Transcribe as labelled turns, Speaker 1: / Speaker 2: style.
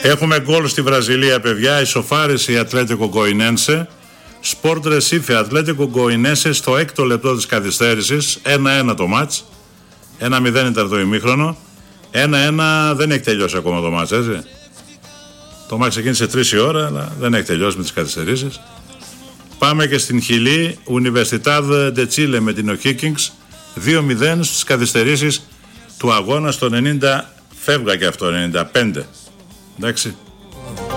Speaker 1: Έχουμε γκολ στη Βραζιλία, παιδιά. Ισοφάρισε η Ατλέτικο Γκοινένσε. Σπορτ Ρεσίφε Ατλέτικο Γκοινένσε στο 6ο λεπτό της καθυστέρησης. 1-1 το μάτς. 1-0 ήταν το ημίχρονο. 1-1 δεν έχει τελειώσει ακόμα το μάτς, έτσι. Το μάτς ξεκίνησε 3 η ώρα, αλλά δεν έχει τελειώσει με τις καθυστερήσεις. Πάμε και στην Χιλή. Universidad de Chile με την O'Higgins. 2-0 στις καθυστερήσεις του αγώνα στο 90. Φεύγα και αυτό, 95. Εντάξει.